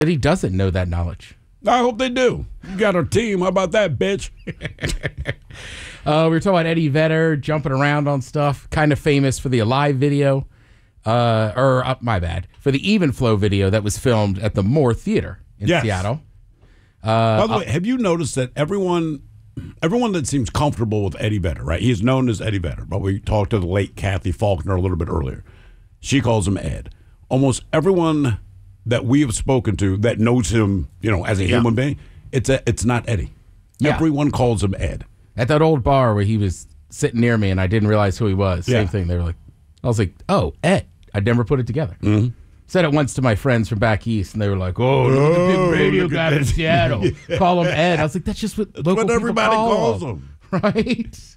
But he doesn't know that knowledge. I hope they do. You got our team. How about that, bitch? We were talking about Eddie Vedder jumping around on stuff. Kind of famous for the Alive video. My bad. For the Even Flow video that was filmed at the Moore Theater in Seattle. By the way, have you noticed that everyone that seems comfortable with Eddie Vedder, right? He's known as Eddie Vedder, but we talked to the late Kathy Faulkner a little bit earlier. She calls him Ed. Almost everyone that we have spoken to that knows him, as a human being, it's not Eddie. Yeah. Everyone calls him Ed. At that old bar where he was sitting near me and I didn't realize who he was. Same thing. They were like, I was like, oh, Ed. I'd never put it together. Mm-hmm. Said it once to my friends from back east, and they were like, "Oh, look at the big radio guy in Seattle. Call him Ed." I was like, "That's just what local everybody calls him, right?"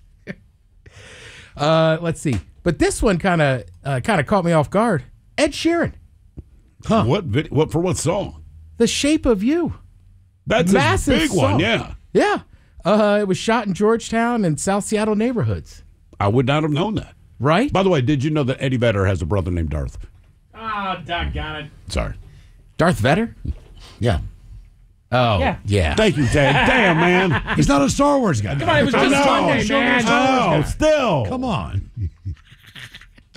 Let's see, but this one kind of caught me off guard. Ed Sheeran. Huh? What for? What song? "The Shape of You." That's massive a big song. one. Yeah. Yeah. It was shot in Georgetown and South Seattle neighborhoods. I would not have known that. Right? By the way, did you know that Eddie Vedder has a brother named Darth? Oh, doggone it. Sorry. Darth Vedder? Yeah. Oh, yeah. Thank you, Ted. Damn, man. He's not a Star Wars guy. Come on, it was just Sunday, man. Oh, still. Come on. Do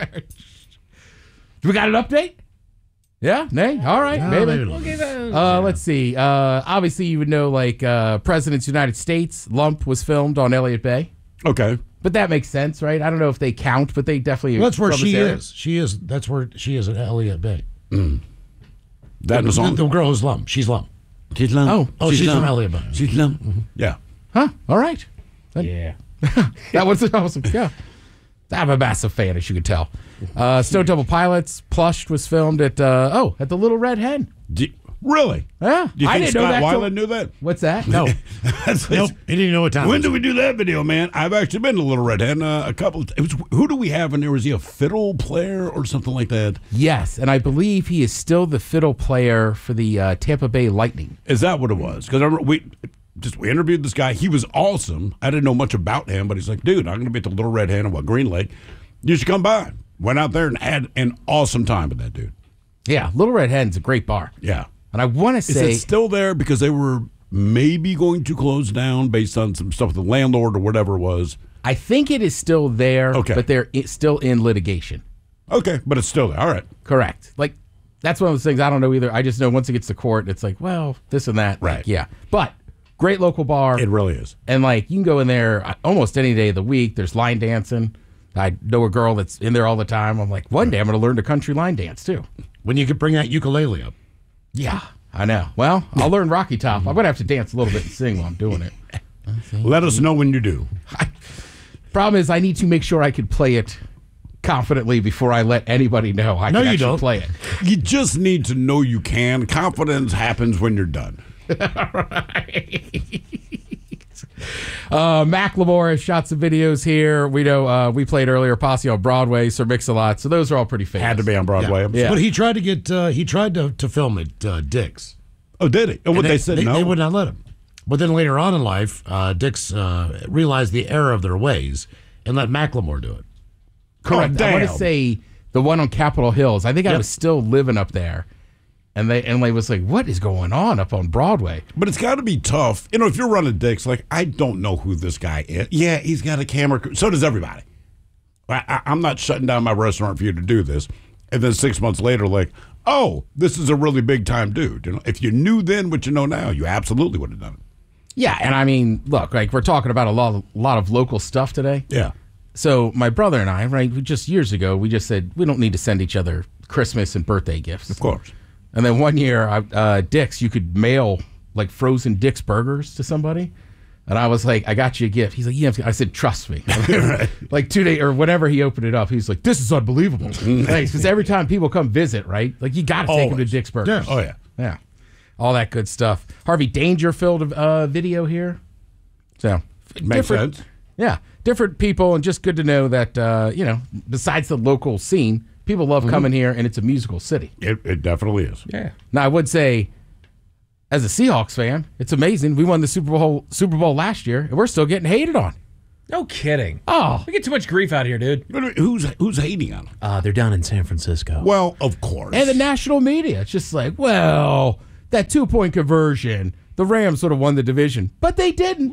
we got an update? Yeah? Nay? All right. No, maybe. maybe. Let's see. Obviously, you would know, President's United States, Lump was filmed on Elliott Bay. Okay. But that makes sense, right? I don't know if they count, but they definitely. Well, that's where she is. That's where she is at Elliott Bay. Mm. That was on. The girl who's Lump. She's Lump. She's Lump. Oh, she's from Elliott Bay. She's Lump. Mm-hmm. Yeah. Huh? All right. Yeah. That was awesome. Yeah. I'm a massive fan, as you can tell. Stone Temple Pilots, Plushed was filmed at the Little Red Hen. Really? Yeah. Do you think didn't know Scott that Weiland knew that? What's that? No. Nope. He didn't know what time. When did we do that video, man? I've actually been to Little Red Hen a couple of times. Who do we have in there? Was he a fiddle player or something like that? Yes, and I believe he is still the fiddle player for the Tampa Bay Lightning. Is that what it was? Because I remember we interviewed this guy. He was awesome. I didn't know much about him, but he's like, dude, I'm going to be at the Little Red Hen in Green Lake. You should come by. Went out there and had an awesome time with that dude. Yeah, Little Red Hen's a great bar. Yeah. And I want to say... Is it still there? Because they were maybe going to close down based on some stuff with the landlord or whatever it was. I think it is still there, okay, but they're still in litigation. Okay, but it's still there. All right. Correct. That's one of those things I don't know either. I just know once it gets to court, it's like, well, this and that. Right. Yeah. But great local bar. It really is. And you can go in there almost any day of the week. There's line dancing. I know a girl that's in there all the time. I'm like, one day I'm going to learn to country line dance too. When you could bring that ukulele up. Yeah, I know. Well, I'll learn Rocky Top. I'm going to have to dance a little bit and sing while I'm doing it. Let us know when you do. Problem is, I need to make sure I can play it confidently before I let anybody know I can actually play it. You just need to know you can. Confidence happens when you're done. Macklemore has shot some videos here. We know we played earlier Posse on Broadway, Sir Mix-a-Lot. So those are all pretty famous. Had to be on Broadway. Yeah. But he tried to get to film at Dick's. Oh, did he? And they said no? They would not let him. But then later on in life, Dick's realized the error of their ways and let Macklemore do it. Correct. I want to say the one on Capitol Hills. I think I was still living up there. And they was like, what is going on up on Broadway? But it's got to be tough. If you're running Dick's, I don't know who this guy is. Yeah, he's got a camera. So does everybody. I'm not shutting down my restaurant for you to do this. And then 6 months later, oh, this is a really big time dude. If you knew then what you know now, you absolutely would have done it. Yeah, and I mean, look, we're talking about a lot of local stuff today. Yeah. So my brother and I, years ago, we just said we don't need to send each other Christmas and birthday gifts. Of course. And then one year, Dick's, you could mail frozen Dick's burgers to somebody. And I was like, I got you a gift. He's like, yeah. I said, trust me. Right. 2 days or whenever he opened it up, he's like, this is unbelievable. Because every time people come visit, right? You got to take them to Dick's Burgers. Yeah. Oh, yeah. Yeah. All that good stuff. Harvey Dangerfield video here. So, makes sense. Yeah. Different people, and just good to know that, besides the local scene, people love coming here, and it's a musical city. It definitely is. Yeah. Now, I would say, as a Seahawks fan, it's amazing. We won the Super Bowl last year, and we're still getting hated on. No kidding. Oh. We get too much grief out here, dude. Who's hating on them? They're down in San Francisco. Well, of course. And the national media. It's just like, well, that 2-point conversion, the Rams would have won the division. But they didn't.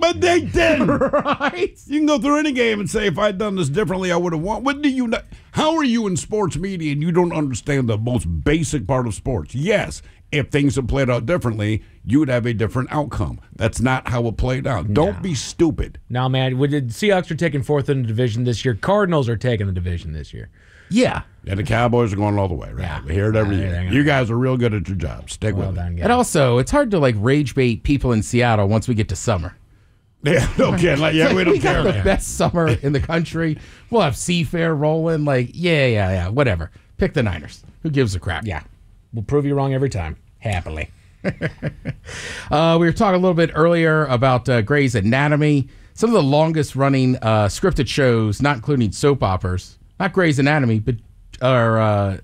Right? You can go through any game and say, if I'd done this differently, I would have won. What do you know? How are you in sports media and you don't understand the most basic part of sports? Yes, if things had played out differently, you would have a different outcome. That's not how it played out. Don't be stupid. No, man. The Seahawks are taking 4th in the division this year. Cardinals are taking the division this year. Yeah. And the Cowboys are going all the way, right? Yeah. We hear it every year. You guys are real good at your job. Stick with it. And also, it's hard to like rage bait people in Seattle once we get to summer. Yeah, no kidding. Like, yeah, we don't care. We got the best summer in the country. We'll have Seafair rolling. Like, yeah, whatever. Pick the Niners. Who gives a crap? Yeah. We'll prove you wrong every time. Happily. We were talking a little bit earlier about Grey's Anatomy. Some of the longest running scripted shows, not including soap operas. Not Grey's Anatomy, but not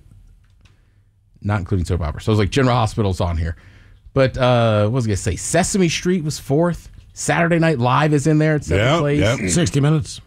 including soap operas. So it was like General Hospital's on here. But what was I going to say? Sesame Street was 4th. Saturday Night Live is in there. It's second place. Yep. 60 Minutes.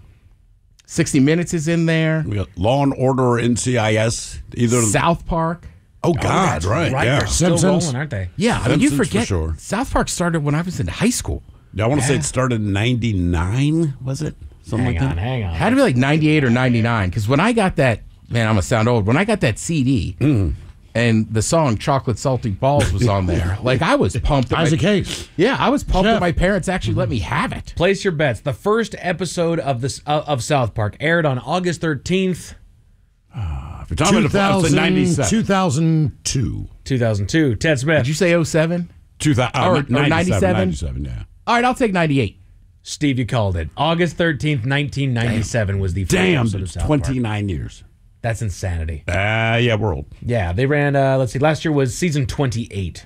60 Minutes is in there. We got Law and Order or NCIS. Either South Park. Oh, God, right. Yeah. They're still Simpsons. rolling, aren't they? Yeah, I mean, you Simpsons for forget. sure. South Park started when I was in high school. I want to say it started in 99, was it? Something Hang on. Had to be like 98 or 99. Because when I got that, man, I'm going to sound old. When I got that CD and the song Chocolate Salty Balls was on there, like I was pumped. that Isaac Hayes. Yeah, I was pumped Chef. that my parents actually let me have it. Place your bets. The first episode of South Park aired on August 13th, If you're talking about the 97. 2002. 2002. Ted Smith. Did you say 07? 2000, Or 97? 97? 97, yeah. All right, I'll take 98. Steve, you called it. August 13th, 1997 was the first Damn, episode of it's South Park. 29 years. That's insanity. Yeah, we're old. Yeah, they ran, let's see, last year was season 28.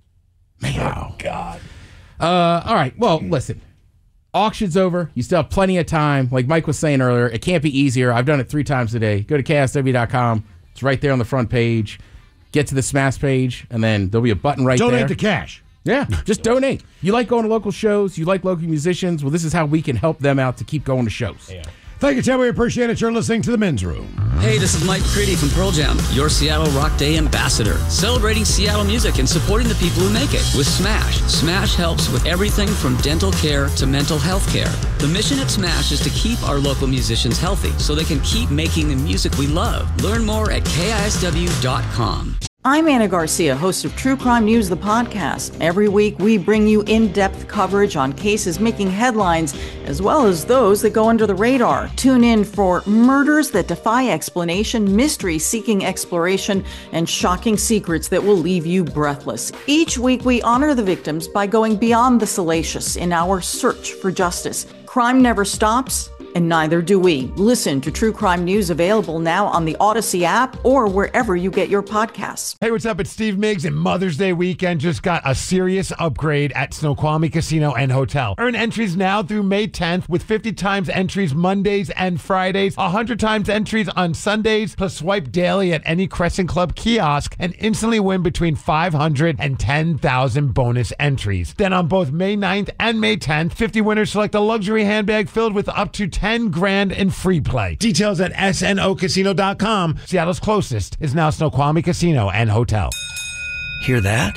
Wow. God. All right, well, listen. Auction's over. You still have plenty of time. Like Mike was saying earlier, it can't be easier. I've done it 3 times a day. Go to KSW.com. It's right there on the front page. Get to the Smash page, and then there'll be a button right there. Donate to cash. Yeah, just donate. You like going to local shows. You like local musicians. Well, this is how we can help them out to keep going to shows. Yeah. Thank you, Tim. We appreciate it. You're listening to The Men's Room. Hey, this is Mike McCready from Pearl Jam, your Seattle Rock Day ambassador, celebrating Seattle music and supporting the people who make it with Smash. Smash helps with everything from dental care to mental health care. The mission at Smash is to keep our local musicians healthy so they can keep making the music we love. Learn more at KISW.com. I'm Anna Garcia, host of True Crime News, the podcast. Every week, we bring you in-depth coverage on cases making headlines, as well as those that go under the radar. Tune in for murders that defy explanation, mysteries seeking exploration, and shocking secrets that will leave you breathless. Each week, we honor the victims by going beyond the salacious in our search for justice. Crime never stops, and neither do we. Listen to True Crime News, available now on the Odyssey app or wherever you get your podcasts. Hey, what's up? It's Steve Miggs, and Mother's Day weekend just got a serious upgrade at Snoqualmie Casino and Hotel. Earn entries now through May 10th with 50 times entries Mondays and Fridays, 100 times entries on Sundays, plus swipe daily at any Crescent Club kiosk and instantly win between 500 and 10,000 bonus entries. Then on both May 9th and May 10th, 50 winners select a luxury handbag filled with up to 10 grand in free play. Details at snocasino.com. Seattle's closest is now Snoqualmie Casino and Hotel. Hear that?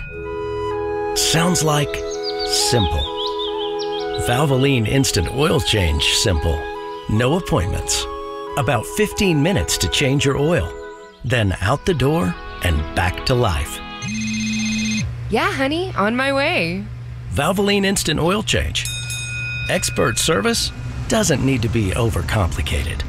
Sounds like simple. Valvoline Instant Oil Change simple. No appointments. About 15 minutes to change your oil. Then out the door and back to life. Yeah, honey, on my way. Valvoline Instant Oil Change. Expert service doesn't need to be overcomplicated.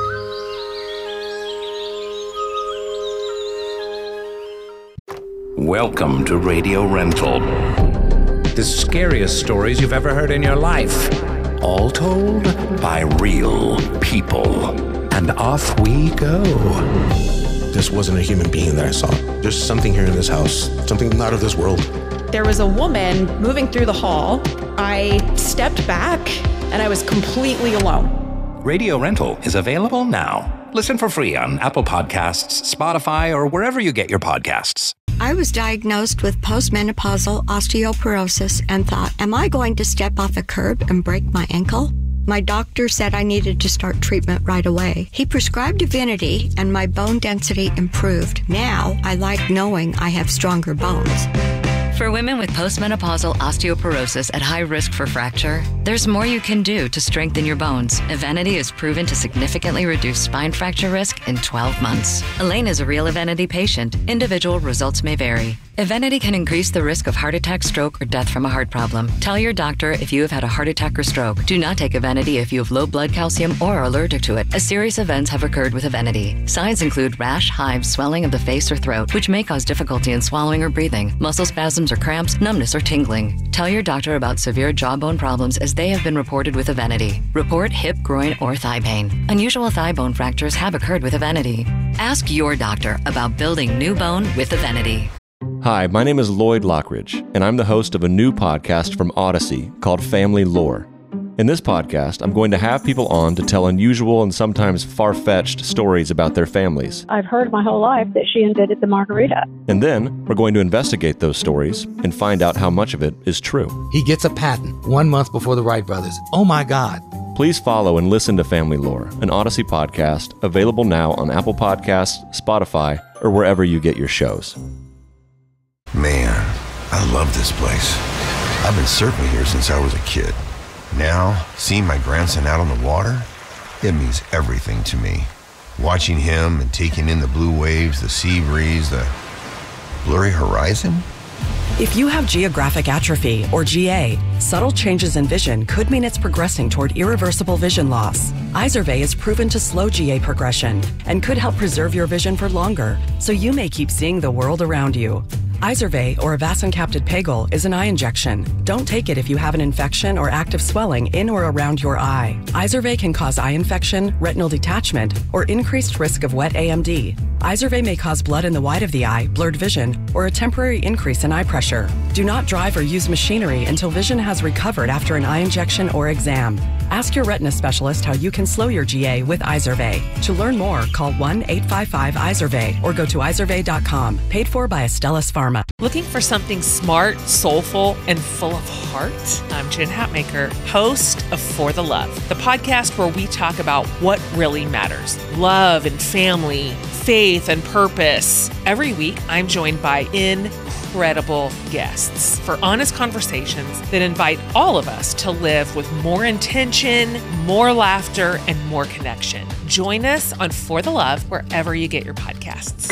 Welcome to Radio Rental. The scariest stories you've ever heard in your life. All told by real people. And off we go. This wasn't a human being that I saw. There's something here in this house, something not of this world. There was a woman moving through the hall. I stepped back and I was completely alone. Radio Rental is available now. Listen for free on Apple Podcasts, Spotify, or wherever you get your podcasts. I was diagnosed with postmenopausal osteoporosis and thought, am I going to step off a curb and break my ankle? My doctor said I needed to start treatment right away. He prescribed Divinity and my bone density improved. Now I like knowing I have stronger bones. For women with postmenopausal osteoporosis at high risk for fracture, there's more you can do to strengthen your bones. Evenity is proven to significantly reduce spine fracture risk in 12 months. Elaine is a real Evenity patient. Individual results may vary. Evenity can increase the risk of heart attack, stroke, or death from a heart problem. Tell your doctor if you have had a heart attack or stroke. Do not take Evenity if you have low blood calcium or are allergic to it, as serious events have occurred with Evenity. Signs include rash, hives, swelling of the face or throat, which may cause difficulty in swallowing or breathing, muscle spasms or cramps, numbness or tingling. Tell your doctor about severe jawbone problems as they have been reported with Evenity. Report hip, groin, or thigh pain. Unusual thigh bone fractures have occurred with Evenity. Ask your doctor about building new bone with Evenity. Hi, my name is Lloyd Lockridge, and I'm the host of a new podcast from Odyssey called Family Lore. In this podcast, I'm going to have people on to tell unusual and sometimes far-fetched stories about their families. I've heard my whole life that she invented the margarita. And then, we're going to investigate those stories and find out how much of it is true. He gets a patent 1 month before the Wright brothers. Oh my God. Please follow and listen to Family Lore, an Odyssey podcast, available now on Apple Podcasts, Spotify, or wherever you get your shows. Man, I love this place. I've been surfing here since I was a kid. Now, seeing my grandson out on the water, it means everything to me. Watching him and taking in the blue waves, the sea breeze, the blurry horizon. If you have geographic atrophy, or GA, subtle changes in vision could mean it's progressing toward irreversible vision loss. Izervay is proven to slow GA progression and could help preserve your vision for longer, so you may keep seeing the world around you. Izervay, or avacincaptad pegol, is an eye injection. Don't take it if you have an infection or active swelling in or around your eye. Izervay can cause eye infection, retinal detachment, or increased risk of wet AMD. Izervay may cause blood in the white of the eye, blurred vision, or a temporary increase in eye pressure. Do not drive or use machinery until vision has recovered after an eye injection or exam. Ask your retina specialist how you can slow your GA with Izervay. To learn more, call 1-855-IZERVAY or go to izervay.com. Paid for by Astellas Pharma. Looking for something smart, soulful, and full of heart? I'm Jen Hatmaker, host of For the Love, the podcast where we talk about what really matters. Love and family, faith and purpose. Every week, I'm joined by incredible guests for honest conversations that invite all of us to live with more intention, more laughter, and more connection. Join us on For the Love wherever you get your podcasts.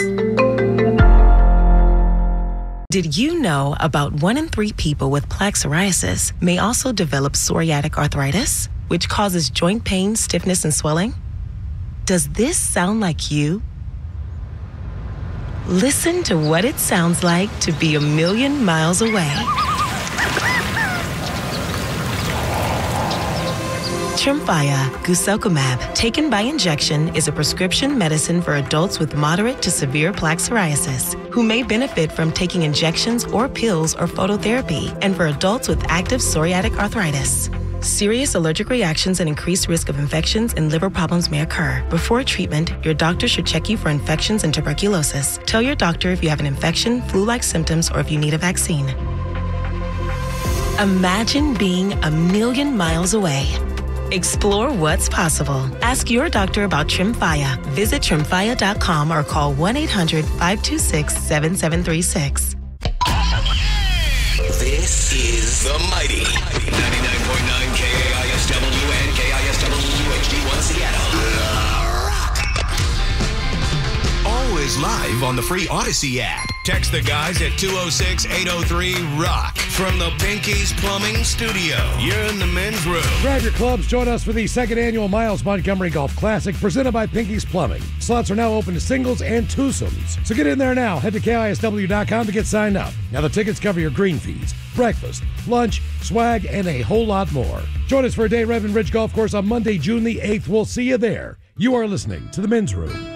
Did you know about 1 in 3 people with plaque psoriasis may also develop psoriatic arthritis, which causes joint pain, stiffness, and swelling? Does this sound like you? Listen to what it sounds like to be a million miles away. Tremfya guselkumab, taken by injection, is a prescription medicine for adults with moderate to severe plaque psoriasis who may benefit from taking injections or pills or phototherapy, and for adults with active psoriatic arthritis. Serious allergic reactions and increased risk of infections and liver problems may occur. Before treatment, your doctor should check you for infections and tuberculosis. Tell your doctor if you have an infection, flu-like symptoms, or if you need a vaccine. Imagine being a million miles away. Explore what's possible. Ask your doctor about Tremfya. Visit Tremfya.com or call 1-800-526-7736. This is The Mighty 99.9 KAISW and KISW HD1 Seattle. Always live on the free Odyssey app. Text the guys at 206-803-ROCK from the Pinky's Plumbing Studio. You're in the men's room. Grab your clubs. Join us for the 2nd annual Miles Montgomery Golf Classic presented by Pinky's Plumbing. Slots are now open to singles and twosomes. So get in there now. Head to KISW.com to get signed up. Now the tickets cover your green fees, breakfast, lunch, swag, and a whole lot more. Join us for a day at Redmond Ridge Golf Course on Monday, June the 8th. We'll see you there. You are listening to The Men's Room.